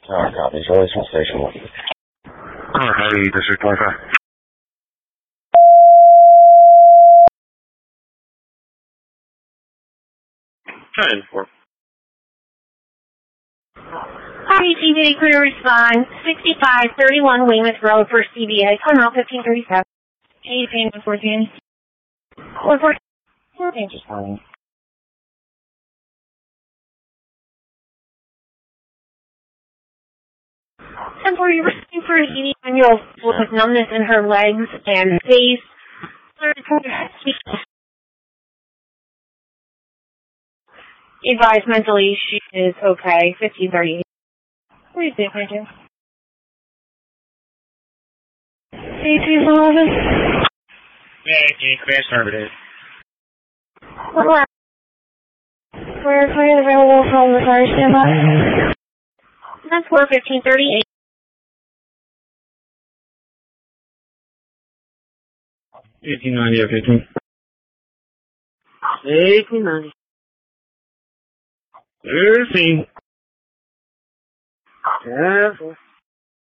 copy. Charlie Small Station 1. Hardy, District 25. 10-4. Hardy, CBA crew to respond. 6531 Weymouth Road for CBA. Come out 1537. Hey, Payne 114. 114. Thanks for calling. And for you looking for a heating manual with numbness in her legs and face. Advised mentally she is okay. 1538. Please do, thank you. 1811. Yeah, crash targeted. We're currently available from the fire standby. That's 1538. 1890 or 15. 1890. 13. Careful.